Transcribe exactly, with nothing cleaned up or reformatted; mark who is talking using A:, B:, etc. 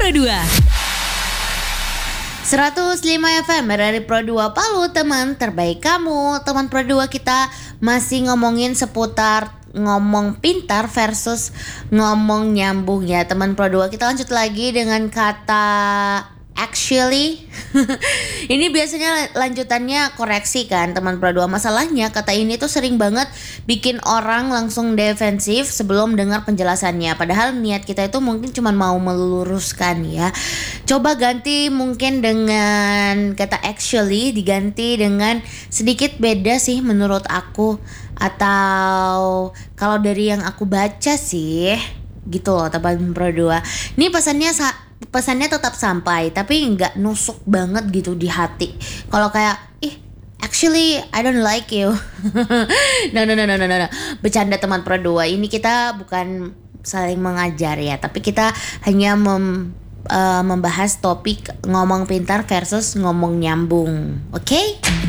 A: Pro dua.
B: seratus lima F M dari Pro dua Palu, teman terbaik kamu. Teman Pro dua, kita masih ngomongin seputar ngomong pintar versus ngomong nyambung ya teman Pro dua. Kita lanjut lagi dengan kata actually. Ini biasanya lanjutannya koreksi kan teman Pro dua. Masalahnya kata ini tuh sering banget bikin orang langsung defensif sebelum dengar penjelasannya. Padahal niat kita itu mungkin cuma mau meluruskan ya. Coba ganti mungkin dengan kata actually, diganti dengan sedikit beda sih menurut aku. Atau kalau dari yang aku baca sih gitu loh teman Pro dua. Ini pesannya sa- pesannya tetap sampai tapi nggak nusuk banget gitu di hati. Kalau kayak ih actually I don't like you. no, no no no no no Bercanda teman Pro dua. Ini kita bukan saling mengajar ya, tapi kita hanya mem, uh, membahas topik ngomong pintar versus ngomong nyambung. Oke? Okay?